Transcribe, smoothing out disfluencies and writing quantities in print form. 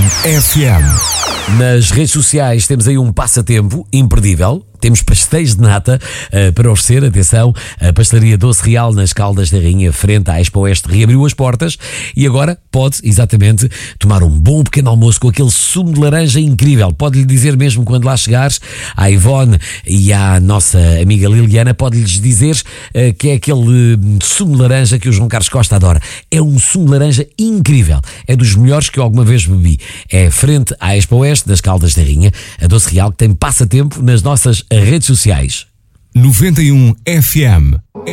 FM. Nas redes sociais temos aí um passatempo imperdível. Temos pastéis de nata para oferecer. Atenção, a pastelaria Doce Real nas Caldas da Rainha, frente à Expo Oeste, reabriu as portas e agora pode, exatamente, tomar um bom pequeno almoço com aquele sumo de laranja incrível. Pode-lhe dizer mesmo quando lá chegares, à Ivone e à nossa amiga Liliana, pode-lhes dizer que é aquele sumo de laranja que o João Carlos Costa adora. É um sumo de laranja incrível. É dos melhores que eu alguma vez bebi. É frente à Expo Oeste, das Caldas da Rainha, a Doce Real, que tem passatempo nas nossas redes sociais. 91 FM.